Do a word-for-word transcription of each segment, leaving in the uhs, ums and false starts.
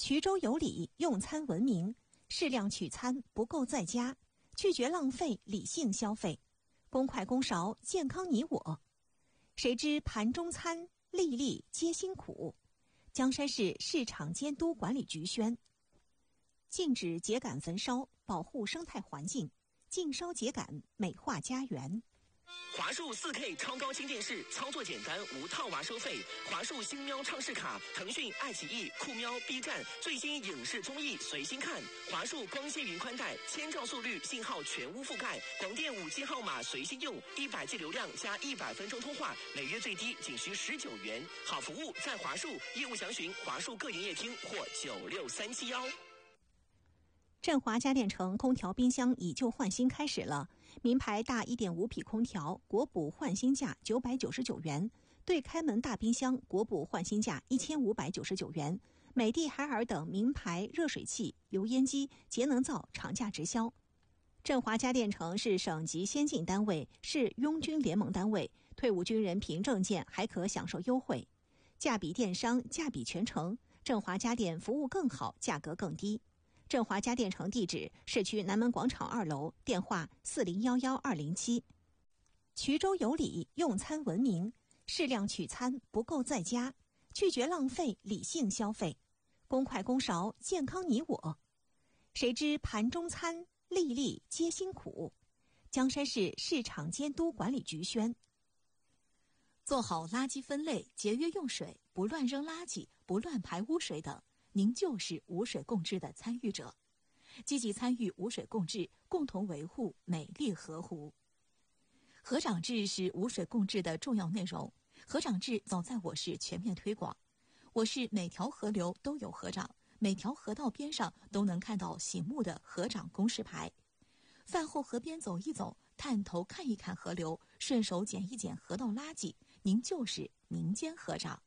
衢州有礼，用餐文明，适量取餐，不够在家，拒绝浪费，理性消费，公筷公勺，健康你我。谁知盘中餐，粒粒皆辛苦。江山市市场监督管理局宣，禁止秸秆焚烧，保护生态环境，禁烧秸秆，美化家园。 华数 四K 超高清电视，操作简单，无套娃收费。华数星喵畅视卡，腾讯、爱奇艺、酷喵、B 站最新影视综艺随心看。华数光纤云宽带，千兆速率，信号全屋覆盖，广电五 G 号码随心用，一百 G 流量加一百分钟通话，每月最低仅需十九元。好服务在华数，业务详询华数各营业厅或九六三七幺。 振华家电城空调冰箱以旧换新开始了，名牌大 一点五 匹空调国补换新价九百九十九元，对开门大冰箱国补换新价一千五百九十九元，美的海尔等名牌热水器、油烟机、节能灶厂价直销。振华家电城是省级先进单位，是拥军联盟单位，退伍军人凭证件还可享受优惠，价比电商，价比全城。振华家电服务更好，价格更低。振华家电城地址：市区南门广场二楼，电话四零一一二零七。衢州有礼，用餐文明，适量取餐，不够在家，拒绝浪费，理性消费，公筷公勺，健康你我。谁知盘中餐，粒粒皆辛苦。江山市市场监督管理局宣， 做好垃圾分类，节约用水，不乱扔垃圾，不乱排污水等，您就是无水共治的参与者。积极参与无水共治，共同维护美丽河湖。河长制是无水共治的重要内容，河长制早在我市全面推广。我市每条河流都有河长，每条河道边上都能看到醒目的河长公示牌。饭后河边走一走，探头看一看河流，顺手捡一捡河道垃圾，您就是民间河长。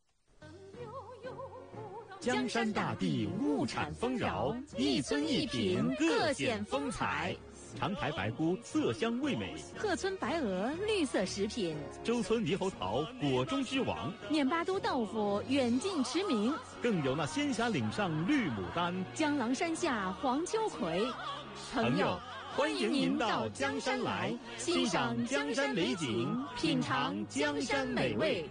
江山大地物产丰饶，一村一品各显风采。长台白菇色香味美， 鹤村白鹅绿色食品， 周村猕猴桃果中之王， 念巴都豆腐远近驰名， 更有那仙霞岭上绿牡丹， 江郎山下黄秋葵。 朋友，欢迎您到江山来，欣赏江山美景，品尝江山美味。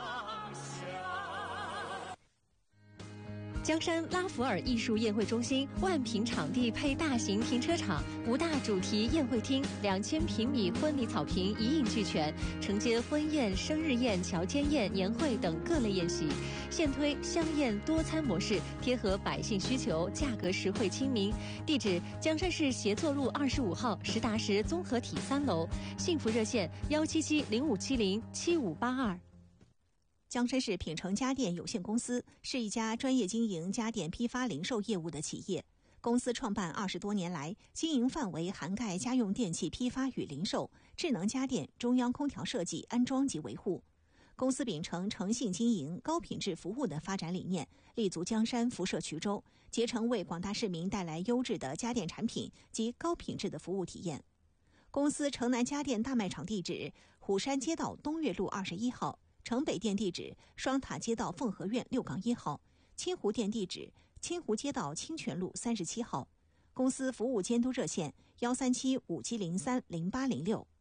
江山拉弗尔艺术宴会中心万平场地配大型停车场，五大主题宴会厅，两千平米婚礼草坪一应俱全，承接婚宴、生日宴、乔迁宴、年会等各类宴席。现推香宴多餐模式，贴合百姓需求，价格实惠亲民。地址：江山市协作路二十五号实达实综合体三楼。幸福热线：幺七七零五七零七五八二。 江山市品城家电有限公司是一家专业经营家电批发零售业务的企业。公司创办二十多年来，经营范围涵盖家用电器批发与零售、智能家电、中央空调设计、安装及维护。公司秉承诚信经营、高品质服务的发展理念，立足江山，辐射衢州，竭诚为广大市民带来优质的家电产品及高品质的服务体验。公司城南家电大卖场地址：虎山街道东岳路二十一号。城北店地址：双塔街道凤和苑六杠一号，清湖店地址：清湖街道清泉路三十七号。公司服务监督热线：幺三七五七零三零八零六。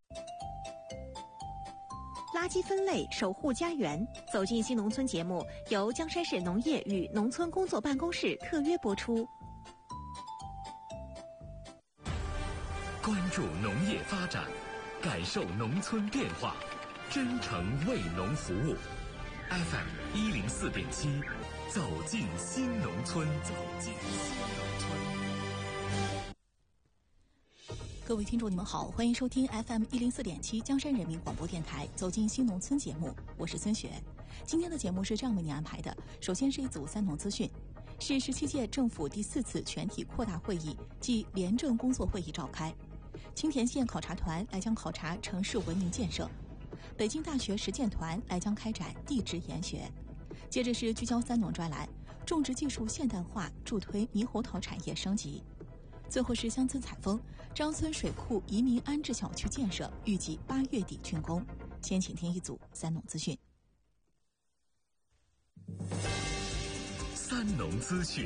垃圾分类，守护家园。走进新农村节目由江山市农业与农村工作办公室特约播出。 关注农业发展，感受农村变化。真诚为农服务 ，F M 一零四点七，走进新农村，走进新农村。各位听众，你们好，欢迎收听 F M 一零四点七江山人民广播电台《走进新农村》节目，我是孙雪。今天的节目是这样为您安排的：首先是一组三农资讯，是十七届政府第四次全体扩大会议暨廉政工作会议召开，青田县考察团来将考察城市文明建设。北京大学实践团来将开展地质研学。接着是聚焦三农专栏，种植技术现代化助推猕猴桃产业升级。最后是乡村采风，张村水库移民安置小区建设预计八月底竣工。先请听一组三农资讯。 三农资讯。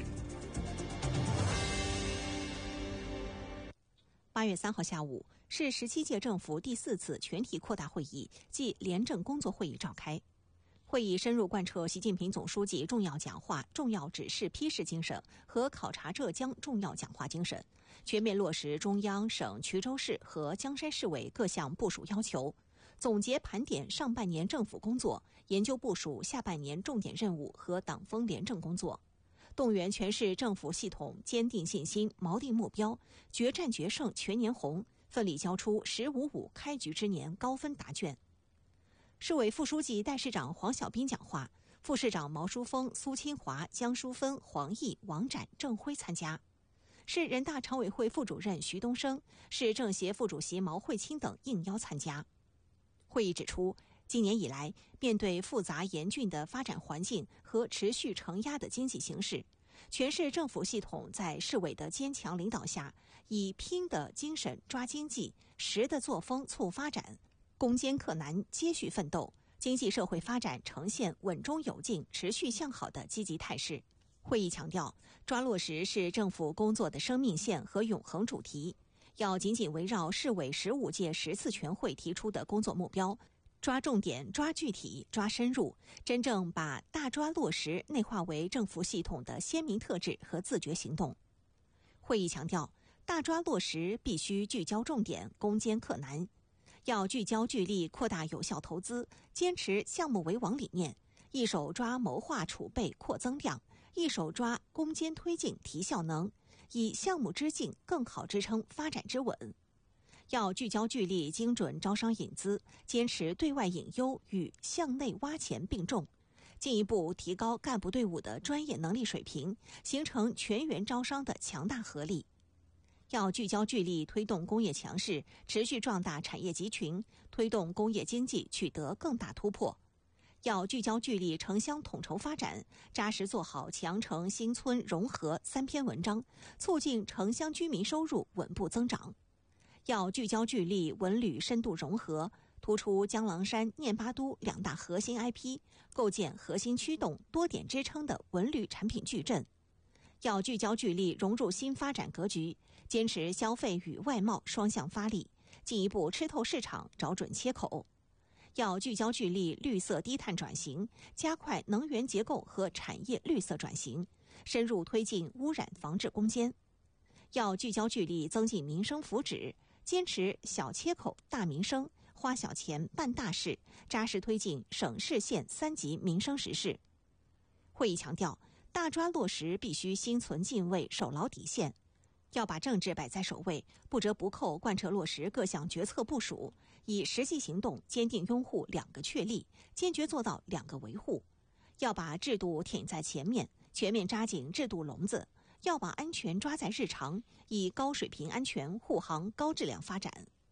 八月三号下午，市十七届政府第四次全体扩大会议暨廉政工作会议召开。会议深入贯彻习近平总书记重要讲话、重要指示批示精神和考察浙江重要讲话精神，全面落实中央、省、衢州市和江山市委各项部署要求，总结盘点上半年政府工作，研究部署下半年重点任务和党风廉政工作，动员全市政府系统坚定信心、锚定目标，决战决胜全年红，奋力交出“十五五”开局之年高分答卷。市委副书记、代市长黄小斌讲话，副市长毛书峰、苏清华、江淑芬、黄毅、王展、郑辉参加。市人大常委会副主任徐东升、市政协副主席毛慧清等应邀参加。会议指出，今年以来，面对复杂严峻的发展环境和持续承压的经济形势，全市政府系统在市委的坚强领导下，以拼的精神抓经济，实的作风促发展，攻坚克难，接续奋斗，经济社会发展呈现稳中有进、持续向好的积极态势。会议强调，抓落实是政府工作的生命线和永恒主题，要紧紧围绕市委十五届十次全会提出的工作目标，抓重点、抓具体、抓深入，真正把大抓落实内化为政府系统的鲜明特质和自觉行动。会议强调，大抓落实必须聚焦重点，攻坚克难，要聚焦聚力扩大有效投资，坚持项目为王理念，一手抓谋划储备扩增量，一手抓攻坚推进提效能，以项目之劲更好支撑发展之稳。要聚焦聚力精准招商引资，坚持对外引优与向内挖潜并重，进一步提高干部队伍的专业能力水平，形成全员招商的强大合力。要聚焦聚力推动工业强势，持续壮大产业集群，推动工业经济取得更大突破。要聚焦聚力城乡统筹发展，扎实做好强城新村融合三篇文章，促进城乡居民收入稳步增长。要聚焦聚力文旅深度融合，突出江郎山、念巴都两大核心 I P， 构建核心驱动、多点支撑的文旅产品矩阵。要聚焦聚力融入新发展格局，坚持消费与外贸双向发力，进一步吃透市场，找准切口。要聚焦聚力绿色低碳转型，加快能源结构和产业绿色转型，深入推进污染防治攻坚。要聚焦聚力增进民生福祉，坚持小切口大民生，花小钱办大事，扎实推进省市县三级民生实事。会议强调，大抓落实必须心存敬畏，守牢底线，要把政治摆在首位，不折不扣贯彻落实各项决策部署，以实际行动坚定拥护两个确立，坚决做到两个维护。要把制度挺在前面，全面扎紧制度笼子，要把安全抓在日常，以高水平安全护航高质量发展。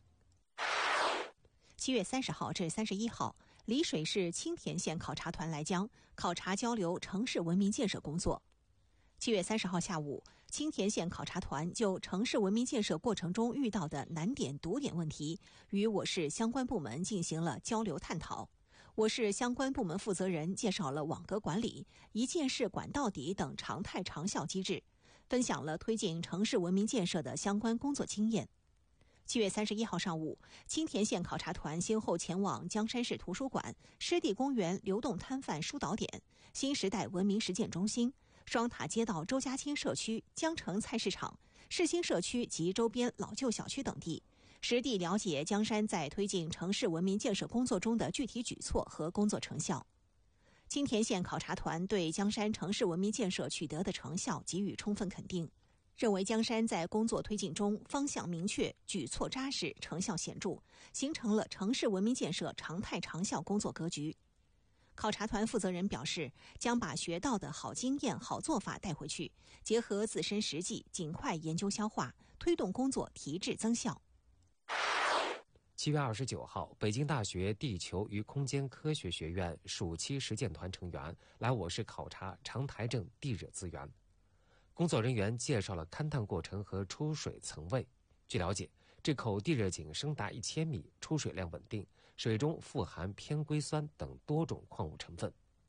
七月三十号至三十一号，丽水市青田县考察团来江考察交流城市文明建设工作。七月三十号下午，青田县考察团就城市文明建设过程中遇到的难点、堵点问题，与我市相关部门进行了交流探讨。我市相关部门负责人介绍了网格管理、一件事管到底等常态长效机制，分享了推进城市文明建设的相关工作经验。七月三十一号上午，青田县考察团先后前往江山市图书馆、湿地公园流动摊贩疏导点、新时代文明实践中心、双塔街道周家清社区、江城菜市场、市兴社区及周边老旧小区等地，实地了解江山在推进城市文明建设工作中的具体举措和工作成效。青田县考察团对江山城市文明建设取得的成效给予充分肯定，认为江山在工作推进中方向明确、举措扎实、成效显著，形成了城市文明建设常态长效工作格局。考察团负责人表示，将把学到的好经验、好做法带回去，结合自身实际，尽快研究消化，推动工作提质增效。 七月二十九号，北京大学地球与空间科学学院暑期实践团成员来我市考察长台镇地热资源。工作人员介绍了勘探过程和出水层位。据了解，这口地热井深达一千米，出水量稳定，水中富含偏硅酸等多种矿物成分。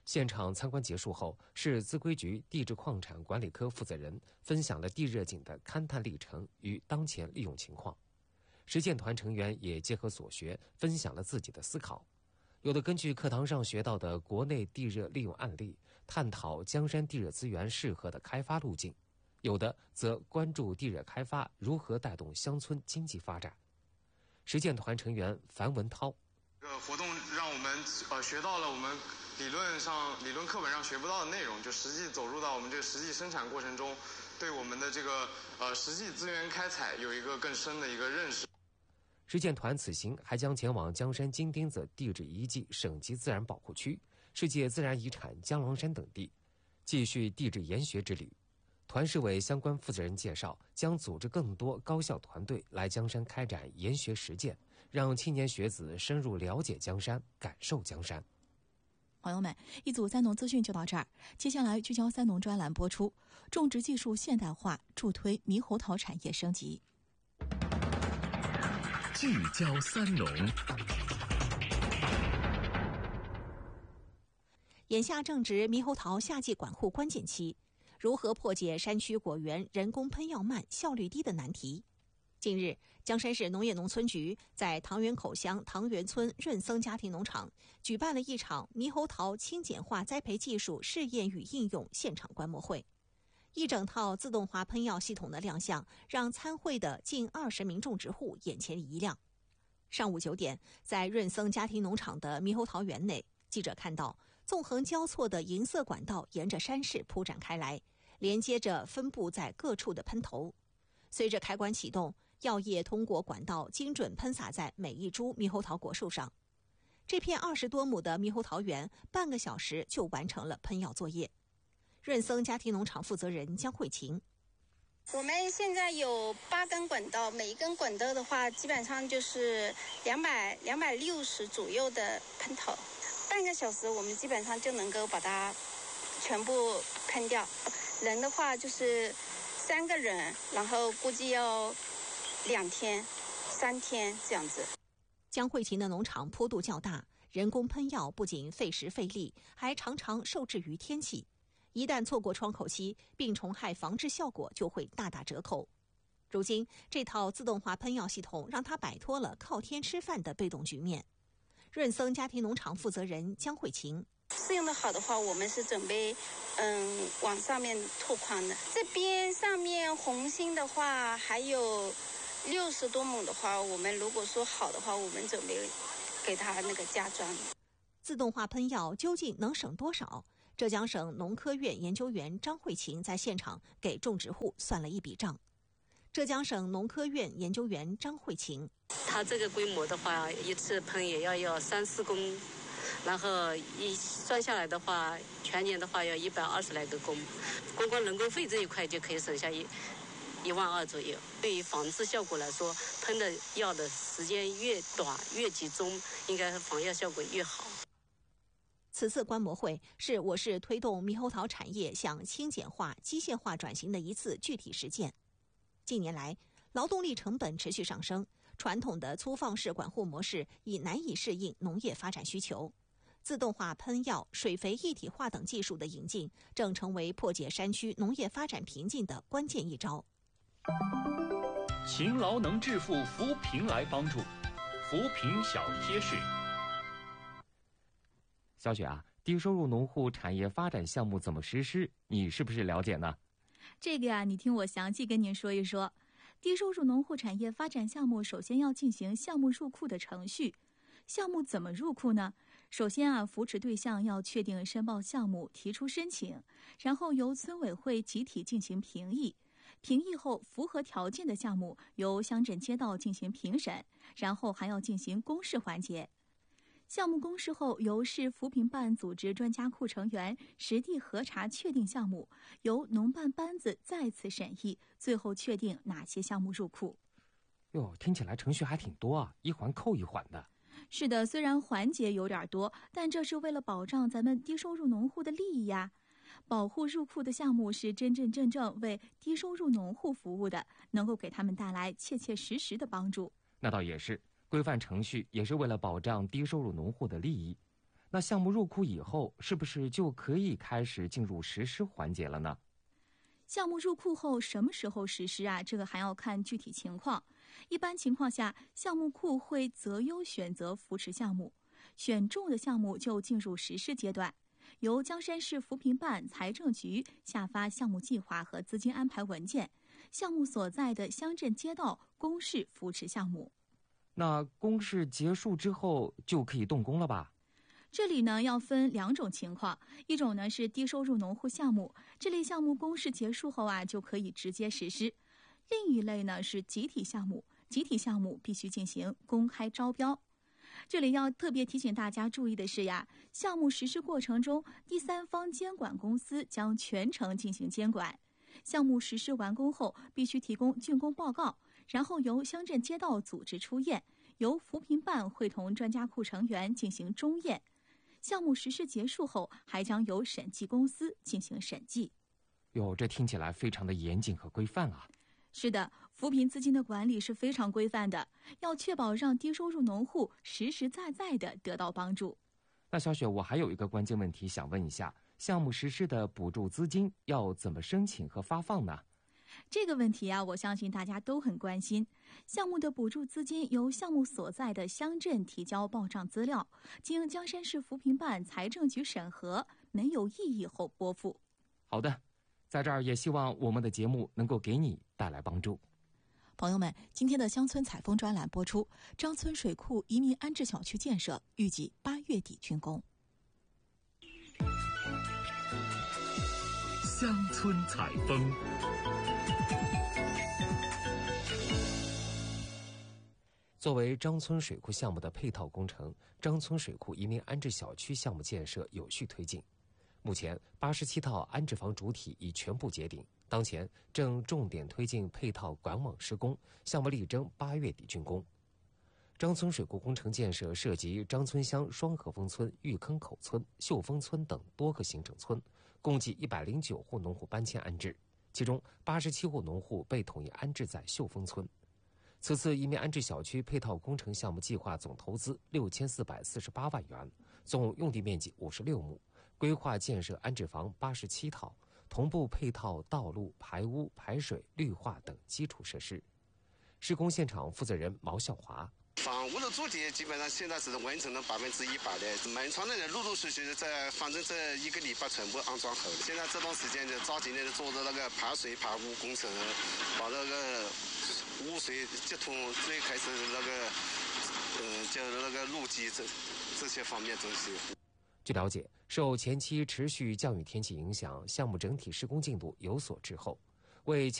现场参观结束后，市资规局地质矿产管理科负责人分享了地热井的勘探历程与当前利用情况。实践团成员也结合所学，分享了自己的思考。有的根据课堂上学到的国内地热利用案例，探讨江山地热资源适合的开发路径；有的则关注地热开发如何带动乡村经济发展。实践团成员樊文涛： 这个活动让我们呃学到了我们理论上理论课本上学不到的内容，就实际走入到我们这个实际生产过程中，对我们的这个呃实际资源开采有一个更深的一个认识。 实践团此行还将前往江山金钉子地质遗迹省级自然保护区、世界自然遗产江郎山等地，继续地质研学之旅。团市委相关负责人介绍，将组织更多高校团队来江山开展研学实践，让青年学子深入了解江山，感受江山。 朋友们，一组三农资讯就到这儿，接下来聚焦三农专栏播出，种植技术现代化助推猕猴桃产业升级。 聚焦三农。 眼下正值猕猴桃夏季管护关键期，如何破解山区果园人工喷药慢、效率低的难题？近日，江山市农业农村局在塘源口乡塘源村润僧家庭农场举办了一场猕猴桃轻简化栽培技术试验与应用现场观摩会。一整套自动化喷药系统的亮相，让参会的近二十名种植户眼前一亮。上午九点，在润僧家庭农场的猕猴桃园内，记者看到纵横交错的银色管道沿着山势铺展开来，连接着分布在各处的喷头。随着开关启动，药液通过管道精准喷洒在每一株猕猴桃果树上。这片二十多亩的猕猴桃园，半个小时就完成了喷药作业。润僧家庭农场负责人江慧琴： 我们现在有八根管道，每一根管道的话，基本上就是两百两百六十左右的喷头，半个小时我们基本上就能够把它全部喷掉。人的话就是三个人，然后估计要两天、三天这样子。 江慧琴的农场坡度较大，人工喷药不仅费时费力，还常常受制于天气。一旦错过窗口期，病虫害防治效果就会大打折扣。如今，这套自动化喷药系统让他摆脱了靠天吃饭的被动局面。润僧家庭农场负责人江慧琴： 适用的好的话，我们是准备嗯往上面拓宽的。这边上面红心的话，还有六十多亩的话，我们如果说好的话，我们准备给它那个加装。 自动化喷药究竟能省多少？浙江省农科院研究员张慧琴在现场给种植户算了一笔账。浙江省农科院研究员张慧琴： 它这个规模的话，一次喷也要要三四公，然后一算下来的话，全年的话要一百二十来个工，光光人工费这一块就可以省下一一万二左右。对于防治效果来说，喷的药的时间越短越集中，应该防药效果越好。 此次观摩会是我市推动猕猴桃产业向轻简化、机械化转型的一次具体实践。近年来，劳动力成本持续上升，传统的粗放式管护模式已难以适应农业发展需求。自动化喷药、水肥一体化等技术的引进，正成为破解山区农业发展瓶颈的关键一招。 勤劳能致富，扶贫来帮助，扶贫小贴士。 小雪啊，低收入农户产业发展项目怎么实施？你是不是了解呢？ 这个呀，你听我详细跟您说一说。低收入农户产业发展项目首先要进行项目入库的程序。项目怎么入库呢？首先啊，扶持对象要确定申报项目，提出申请，然后由村委会集体进行评议。评议后符合条件的项目由乡镇街道进行评审，然后还要进行公示环节。项目公示后，由市扶贫办组织专家库成员实地核查确定项目，由农办班子再次审议，最后确定哪些项目入库。 哟，听起来程序还挺多啊，一环扣一环的。 是的，虽然环节有点多，但这是为了保障咱们低收入农户的利益呀。保护入库的项目是真真正正为低收入农户服务的，能够给他们带来切切实实的帮助。 那倒也是。规范程序也是为了保障低收入农户的利益。 那项目入库以后，是不是就可以开始进入实施环节了呢？ 项目入库后什么时候实施啊？这个还要看具体情况。一般情况下，项目库会择优选择扶持项目，选中的项目就进入实施阶段，由江山市扶贫办、财政局下发项目计划和资金安排文件，项目所在的乡镇街道公示扶持项目。 那公示结束之后就可以动工了吧？ 这里呢要分两种情况，一种呢是低收入农户项目，这类项目公示结束后啊就可以直接实施；另一类呢是集体项目，集体项目必须进行公开招标。这里要特别提醒大家注意的是呀，项目实施过程中，第三方监管公司将全程进行监管。项目实施完工后，必须提供竣工报告，然后由乡镇街道组织出验，由扶贫办会同专家库成员进行中验。项目实施结束后，还将由审计公司进行审计。 哟，这听起来非常的严谨和规范啊。 是的，扶贫资金的管理是非常规范的，要确保让低收入农户实实在在的得到帮助。 那小雪，我还有一个关键问题想问一下，项目实施的补助资金要怎么申请和发放呢？ 这个问题啊，我相信大家都很关心。项目的补助资金由项目所在的乡镇提交报账资料，经江山市扶贫办、财政局审核，没有异议后拨付。 好的，在这儿也希望我们的节目能够给你带来帮助。 朋友们，今天的乡村采风专栏播出，张村水库移民安置小区建设预计八月底竣工。 乡村采风。 作为张村水库项目的配套工程，张村水库移民安置小区项目建设有序推进。目前，八十七套安置房主体已全部结顶，当前正重点推进配套管网施工，项目力争八月底竣工。张村水库工程建设涉及张村乡双河峰村、玉坑口村、秀峰村等多个行政村，共计一百零九户农户搬迁安置，其中八十七户农户被统一安置在秀峰村。此次移民安置小区配套工程项目计划总投资六千四百四十八万元，总用地面积五十六亩，规划建设安置房八十七套，同步配套道路、排污、排水、绿化等基础设施。施工现场负责人毛孝华。 房屋的主体基本上现在是完成了百分之一百的，门窗的人陆陆续续在，反正这一个礼拜全部安装好了。现在这段时间就抓紧的做着那个排水排污工程，把那个污水接通，最开始那个，呃，就那个路基这这些方面东西。 据了解，受前期持续降雨天气影响，项目整体施工进度有所滞后，为